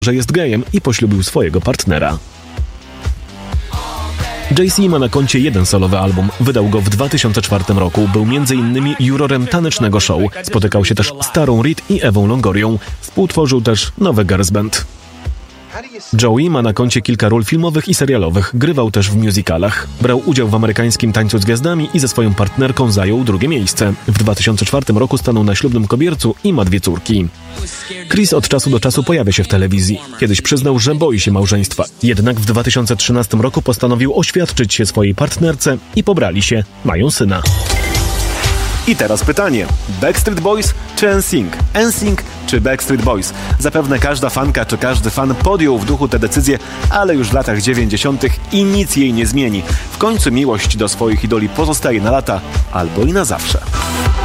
że jest gejem i poślubił swojego partnera. Jay-Z ma na koncie jeden solowy album. Wydał go w 2004 roku. Był m.in. jurorem tanecznego show. Spotykał się też z Tarą Reid i Ewą Longorią. Współtworzył też nowe girls band. Joey ma na koncie kilka ról filmowych i serialowych. Grywał też w musicalach. Brał udział w amerykańskim Tańcu z Gwiazdami i ze swoją partnerką zajął drugie miejsce. W 2004 roku stanął na ślubnym kobiercu i ma 2 córki. Chris od czasu do czasu pojawia się w telewizji. Kiedyś przyznał, że boi się małżeństwa. Jednak w 2013 roku postanowił oświadczyć się swojej partnerce i pobrali się. Mają syna. I teraz pytanie. Backstreet Boys czy NSYNC? NSYNC czy Backstreet Boys? Zapewne każda fanka czy każdy fan podjął w duchu tę decyzję, ale już w latach 90. i nic jej nie zmieni. W końcu miłość do swoich idoli pozostaje na lata albo i na zawsze.